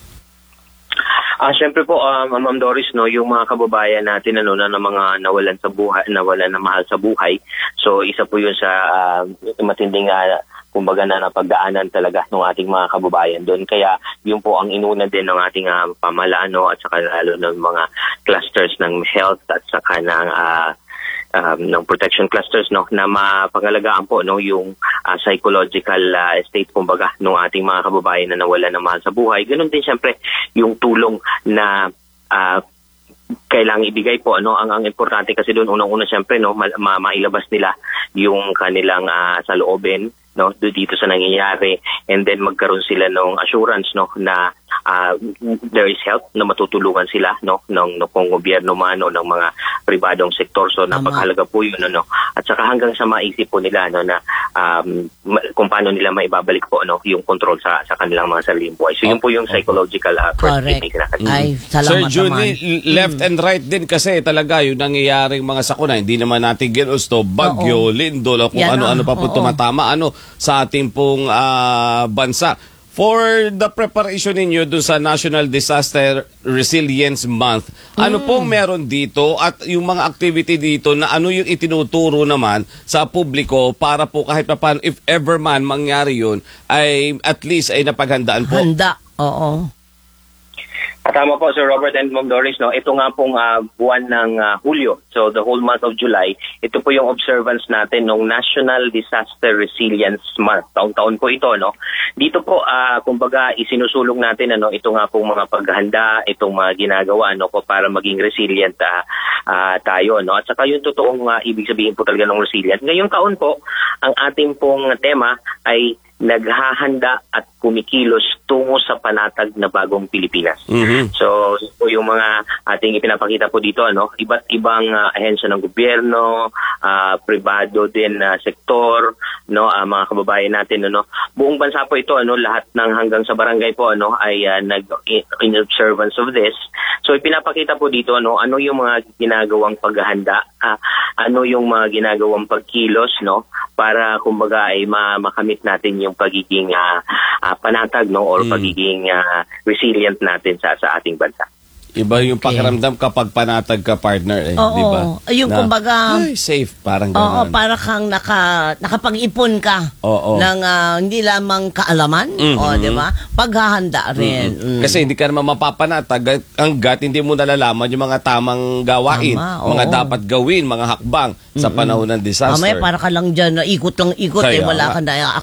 Siyempre po, Ma'am Doris, yung mga kababayan natin na mga nawalan na mahal sa buhay. So isa po yun sa matinding kumbaga na napagdaanan talaga ng ating mga kababayan doon. Kaya yun po ang inuna din ng ating pamahalaan at saka lalo ng mga clusters ng health at saka ng protection clusters na mapangalagaan po yung psychological state kumbaga ng ating mga kababayan na nawala ng mahal sa buhay. Ganun din siyempre yung tulong na kailangang ibigay po. Ang importante kasi doon unang-una siyempre mailabas nila yung kanilang saloobin, no dito sa nangyayari, and then magkaroon sila ng assurance no na there is help na matutulungan sila no ng kung gobyerno man o ng mga pribadong sektor. So napakahalaga po yun no, at saka hanggang sa maisip po nila no na kung paano nila maibabalik po no yung control sa kanilang mga sariling buhay. So yun po yung psychological first aid na Ay, Sir salamat Junie, naman. left and right din kasi talaga yung nangyayaring mga sakuna, hindi naman natin ginusto, bagyo, lindol, o kung Yan ano-ano pa po tumatama sa ating pong bansa. For the preparation ninyo dun sa National Disaster Resilience Month, ano pong meron dito at yung mga activity dito na ano yung itinuturo naman sa publiko para po kahit pa paano, if ever man mangyari yun, ay at least ay napaghandaan po? Handa, oo. Tama po, Sir Robert and Ma'am Doris, no? Ito nga pong buwan ng Hulyo, so the whole month of July, ito po yung observance natin ng National Disaster Resilience Month. Taon-taon po ito, no? Dito po, kumbaga, isinusulong natin, ito nga pong mga paghahanda, itong mga ginagawa, para maging resilient tayo, no? At saka yung totoong ibig sabihin po talaga ng resilient. Ngayong taon po, ang ating pong tema ay naghahanda at kumikilos tungo sa panatag na bagong Pilipinas. So, po yung mga ating ipinapakita po dito, iba't ibang ahensya ng gobyerno, pribado din sektor, mga kababayan natin, buong bansa po ito, lahat ng hanggang sa barangay po, ay in observance of this. So, ipinapakita po dito, ano yung mga ginagawang paghahanda, ano yung mga ginagawang pagkilos, para kumbaga ay makamit natin yung pagiging panatag or pagiging resilient natin sa ating bansa. Iba yung pakiramdam kapag panatag ka, partner, Oo, di ba? Yung kumbaga, ay, safe, parang oo, gano'n. para kang nakapag-ipon ka ng hindi lamang kaalaman, di ba? Paghahanda rin. Kasi hindi ka naman mapapanatag hanggat hindi mo nalalaman yung mga tamang gawain, mga dapat gawin, mga hakbang sa panahon ng disaster. Mamaya para ka lang dyan, ikot lang ikot, wala ka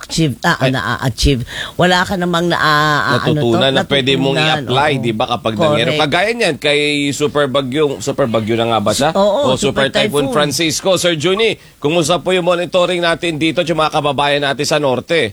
na-achieve. Wala ka namang natutunan na pwede mong i-apply, di ba, kapag nangyari. Kagaya niyan, kay super bagyo na nga ba siya? Oo, Super Typhoon Francisco. Sir Junie, kumusta po yung monitoring natin dito at yung mga kababayan natin sa norte?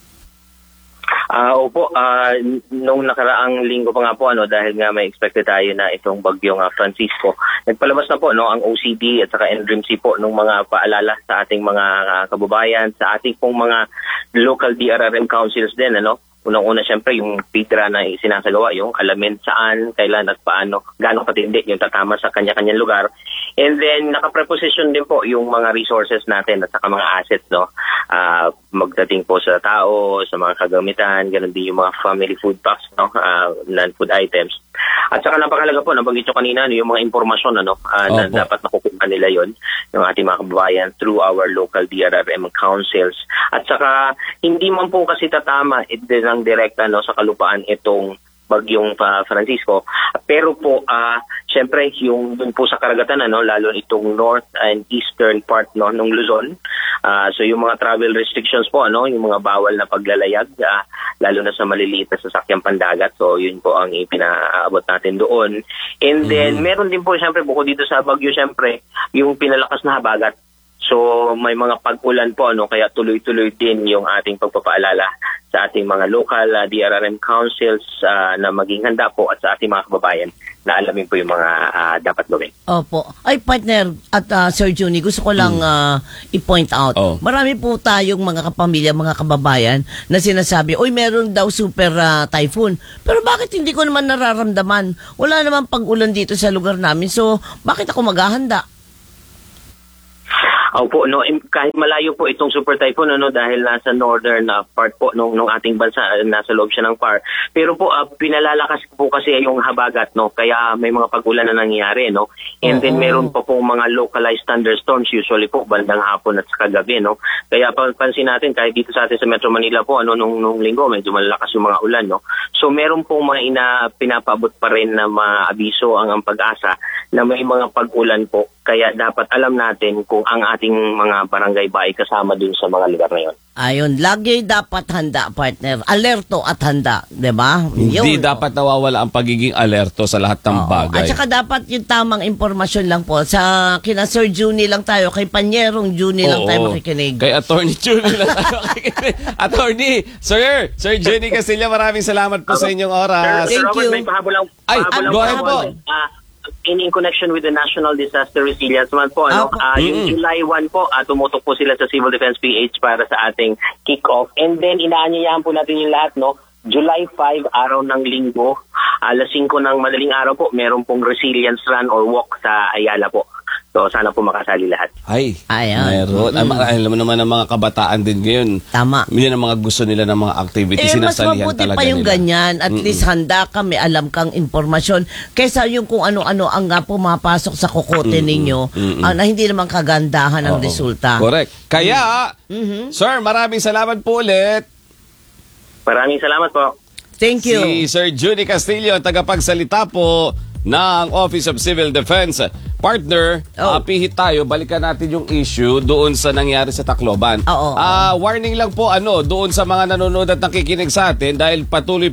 Opo, nung nakaraang linggo pa nga po, dahil nga may expected tayo na itong bagyong Francisco, nagpalabas na po ang OCD at saka NDRIMC po ng mga paalala sa ating mga kababayan, sa ating pong mga local DRRM councils din, Unang-una, siyempre, yung PIDRA na sinasagawa, yung alamin saan, kailan at paano, gano'ng katindi yung tatama sa kanya-kanyang lugar. And then, nakapreposition din po yung mga resources natin at saka mga assets, magdating po sa tao, sa mga kagamitan, ganoon din yung mga family food packs, non-food items. At saka napakalaga po, nabanggit nyo kanina, yung mga impormasyon, na dapat nakukuha nila yon ng ating mga kababayan through our local DRRM councils. At saka, hindi man po kasi tatama ng direkta sa kalupaan itong bagyong Francisco. Pero po, syempre, yung dun po sa karagatan, lalo itong north and eastern part ng Luzon. So yung mga travel restrictions po, yung mga bawal na paglalayag, lalo na sa maliliit na sasakyang pandagat. So yun po ang ipinaabot natin doon. And then, meron din po, syempre, bukod dito sa bagyo, syempre, yung pinalakas na habagat. So may mga pag-ulan po, kaya tuloy-tuloy din yung ating pagpapaalala sa ating mga local DRRM councils na maging handa po at sa ating mga kababayan na alamin po yung mga dapat gawin. Opo. Ay, partner at Sir Junie, gusto ko lang i-point out. Marami po tayong mga kapamilya, mga kababayan na sinasabi, oy, meron daw super typhoon. Pero bakit hindi ko naman nararamdaman? Wala naman pag-ulan dito sa lugar namin. So, bakit ako maghahanda? Opo, kahit malayo po itong super typhoon, dahil nasa northern part po nung ating bansa, nasa loob siya ng PAR. Pero po, pinalalakas po kasi yung habagat, kaya may mga pag-ulan na nangyayari, And then meron pa po mga localized thunderstorms, usually po bandang hapon at sa kagabi, Kaya pansin natin, kahit dito sa atin sa Metro Manila po, nung linggo, medyo malalakas yung mga ulan, So meron po mga pinapaabot pa rin na mga abiso ang pag-asa na may mga pag-ulan po Kaya dapat alam natin kung ang ating mga barangay ba ay kasama dun sa mga lugar na yun. Ayun, lagi dapat handa, partner. Alerto at handa, 'di ba? Hindi dapat nawawala ang pagiging alerto sa lahat ng bagay. At saka dapat yung tamang impormasyon lang po. Sa kina Sir Juni lang tayo, kay Panyerong Juni lang tayo makikinig. Kay Attorney Juni lang tayo makikinig. Attorney, Sir Juni Castilla, maraming salamat po sa inyong oras. Sir Robert, may pahabol lang. Go ahead po. In connection with the National Disaster Resilience Month po, yung July 1 po, tumutok po sila sa Civil Defense PH para sa ating kick-off. And then, inaanyayahan po natin yung lahat, no? July 5, araw ng linggo, alas 5 ng madaling araw po, meron pong resilience run or walk sa Ayala po. So, sana po makasali lahat. Meron. Alam mo naman ng mga kabataan din ngayon. Tama. Yun ang mga gusto nila ng mga activities. Mas mabuti pa yung ganyan. At least handa ka, may alam kang informasyon. Kaysa yung kung ano-ano ang pumapasok sa kokote ninyo na hindi naman kagandahan ang resulta. Correct. Kaya, Sir, maraming salamat po ulit. Maraming salamat po. Thank you. Si Sir Judy Castillo, tagapagsalita po ng Office of Civil Defense. Partner, pihit tayo, balikan natin yung issue doon sa nangyari sa Tacloban. Warning lang po doon sa mga nanonood at nakikinig sa atin dahil patuloy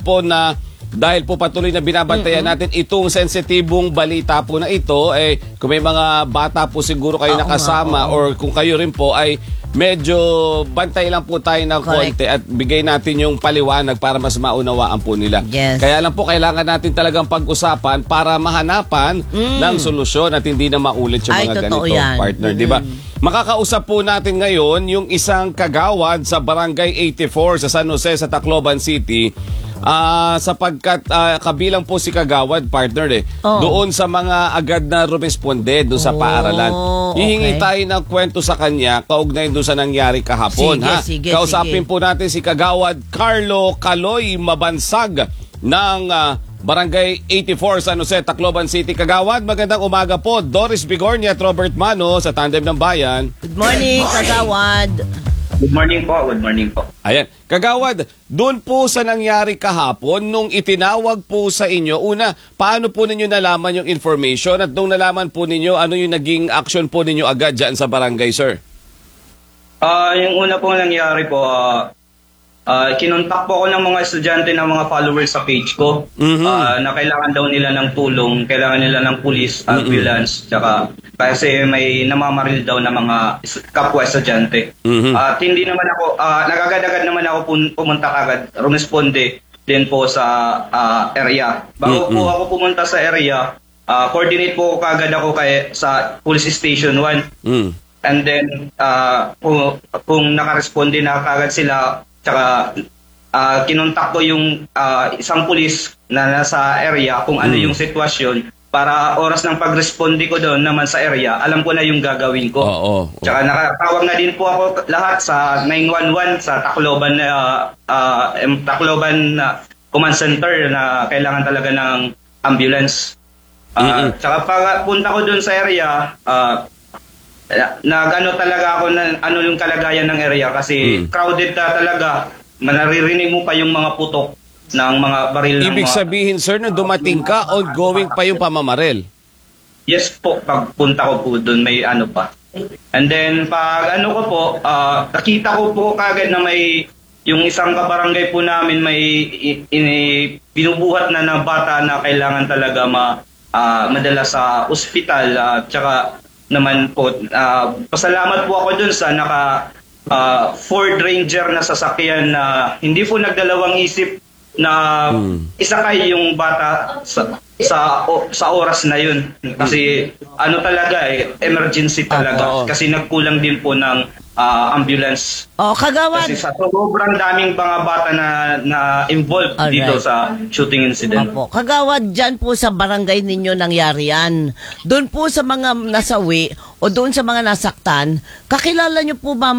na binabantayan natin itong sensitibong balita po na ito. Kung may mga bata po siguro kayo nakasama or kung kayo rin po ay medyo bantay lang po tayo ng konti at bigay natin yung paliwanag para mas maunawaan po nila. Yes. Kaya lang po kailangan natin talagang pag-usapan para mahanapan ng solusyon at hindi na maulit yung mga ganito, partner. Diba? Makakausap po natin ngayon yung isang kagawad sa Barangay 84 sa San Jose sa Tacloban City. Sapagkat kabilang po si kagawad, partner doon sa mga agad na rumesponde doon sa paaralan. Hihingi tayo ng kwento sa kanya kaugnay doon sa nangyari kahapon. Kausapin po natin si kagawad Carlo Caloy Mabansag ng Barangay 84 San Jose, Tacloban City. Kagawad, magandang umaga po. Doris Bigornia at Robert Mano sa Tandem ng Bayan. Good morning, kagawad. Good morning po. Good morning po. Ayan. Kagawad, doon po sa nangyari kahapon, nung itinawag po sa inyo, una, paano po ninyo nalaman yung information at nung nalaman po ninyo, ano yung naging action po ninyo agad dyan sa barangay, sir? Yung una po nangyari po, kinontak po ako ng mga estudyante ng mga followers sa page ko na kailangan daw nila ng tulong, kailangan nila ng police, ambulance, tsaka kasi may namamaril daw na mga kapwa estudyante. At hindi naman ako, nagagad-agad naman ako pumunta agad, rumesponde din po sa area. Bago po ako pumunta sa area, coordinate po kagad ako sa Police Station 1. And then, kung nakaresponde na kagad sila, tsaka kinontak ko yung isang pulis na nasa area kung ano yung sitwasyon para oras ng pag-responde ko doon naman sa area, alam ko na yung gagawin ko. Tsaka nakatawag na din po ako lahat sa 911 sa Tacloban Command Center na kailangan talaga ng ambulance. Tsaka pag punta ko doon sa area, nag-ano talaga ako na ano yung kalagayan ng area kasi crowded na talaga. Naririnig mo pa yung mga putok ng mga baril. Ibig sabihin, sir, na dumating ka, ongoing pa yung pamamaril? Yes po, pagpunta ko po doon may ano pa. And then pag ano ko po, nakita ko po kagad na may yung isang kabarangay po namin may binubuhat na bata na kailangan talaga madala sa ospital. Tsaka naman po, pasalamat po ako dun sa Ford Ranger na sasakyan na hindi po nagdalawang isip na isakay yung bata sa oras na yun. Kasi ano talaga emergency talaga. Kasi nagkulang din po ng ambulance. Kagawad. Kasi sa sobrang daming mga bata na involved dito sa shooting incident. Kagawad, dyan po sa barangay ninyo nangyari yan. Doon po sa mga nasawi o doon sa mga nasaktan, kakilala nyo po ba